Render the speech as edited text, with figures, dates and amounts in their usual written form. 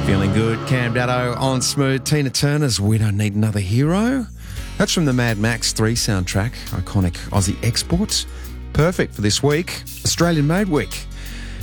Feeling good. Cam Datto on Smooth. Tina Turner's We Don't Need Another Hero. That's from the Mad Max 3 soundtrack. Iconic Aussie exports. Perfect for this week. Australian Made Week.